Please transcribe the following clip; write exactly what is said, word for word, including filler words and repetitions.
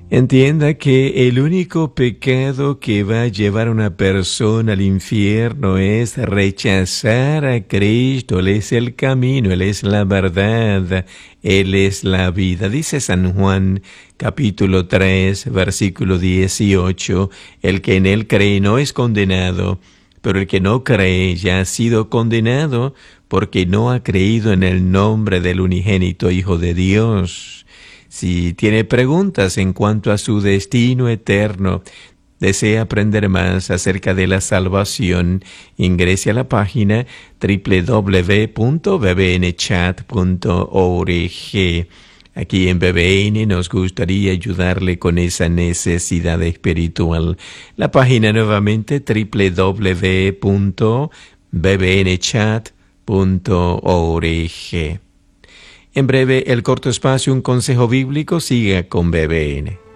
Entienda que el único pecado que va a llevar a una persona al infierno es rechazar a Cristo. Él es el camino, Él es la verdad, Él es la vida. Dice San Juan capítulo tres, versículo dieciocho, el que en Él cree no es condenado, pero el que no cree ya ha sido condenado porque no ha creído en el nombre del unigénito Hijo de Dios. Si tiene preguntas en cuanto a su destino eterno, desea aprender más acerca de la salvación, ingrese a la página doble u doble u doble u punto b b n chat punto org. Aquí en B B N nos gustaría ayudarle con esa necesidad espiritual. La página nuevamente doble u doble u doble u punto b b n chat punto org. En breve, el corto espacio Un Consejo Bíblico. Siga con B B N.